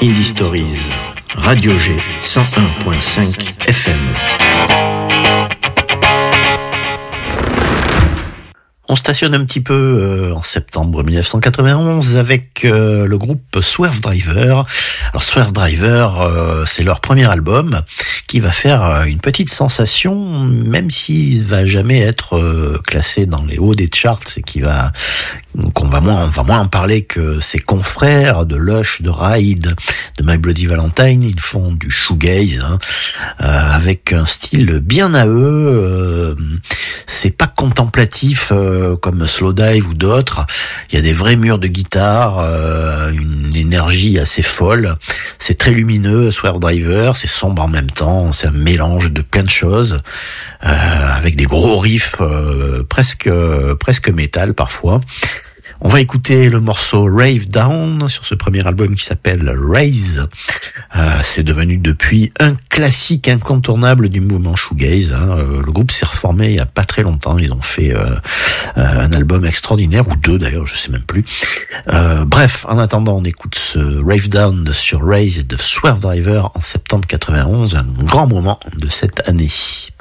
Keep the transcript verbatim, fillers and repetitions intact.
Indie Stories, Radio G, cent un virgule cinq F M. On stationne un petit peu euh, en septembre dix-neuf cent quatre-vingt-onze avec euh, le groupe Swerve Driver. Alors Swerve Driver, euh, c'est leur premier album qui va faire euh, une petite sensation, même s'il va jamais être euh, classé dans les hauts des charts et qui va qu'on va moins on va moins en parler que ses confrères de Lush, de Ride, de My Bloody Valentine. Ils font du shoegaze hein, euh, avec un style bien à eux. Euh, c'est pas contemplatif euh, comme Slowdive ou d'autres. Il y a des vrais murs de guitare, euh, une énergie assez folle. C'est très lumineux, Swerve Driver. C'est sombre en même temps. C'est un mélange de plein de choses euh, avec des gros riffs euh, presque euh, presque métal parfois. On va écouter le morceau Rave Down sur ce premier album qui s'appelle Raise. Euh, c'est devenu depuis un classique incontournable du mouvement shoegaze. Hein. Euh, le groupe s'est reformé il y a pas très longtemps. Ils ont fait euh, euh, un album extraordinaire, ou deux d'ailleurs, je sais même plus. Euh, bref, en attendant, on écoute ce Rave Down sur Raise de Swerve Driver en septembre quatre-vingt-onze, un grand moment de cette année.